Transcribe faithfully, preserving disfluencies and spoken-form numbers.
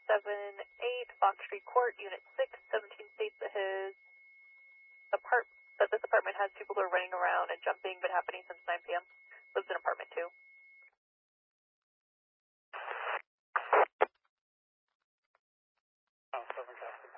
seven eight, Fox Street Court, Unit six, seventeen states that his apart that this apartment has people who are running around and jumping, been happening since nine p m Lives in apartment two. Oh, seven copy.